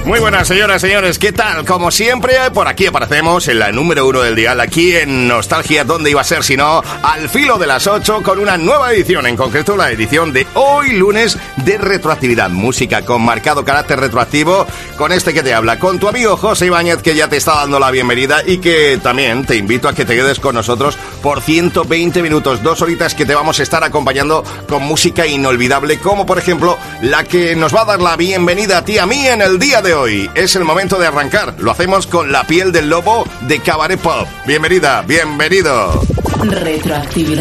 Muy buenas, señoras, señores, ¿qué tal? Como siempre, por aquí aparecemos en la número 1 del dial, aquí en Nostalgia, ¿dónde iba a ser sino al filo de las 8 con una nueva edición, en concreto la edición de hoy lunes de retroactividad, música con marcado carácter retroactivo, con este que te habla, con tu amigo José Ibáñez, que ya te está dando la bienvenida y que también te invito a que te quedes con nosotros por 120 minutos, 2 horitas que te vamos a estar acompañando con música inolvidable, como por ejemplo la que nos va a dar la bienvenida a ti, a mí en el día de hoy. Es el momento de arrancar. Lo hacemos con La piel del lobo de Cabaret Pop. Bienvenida, bienvenido. Retroactividad.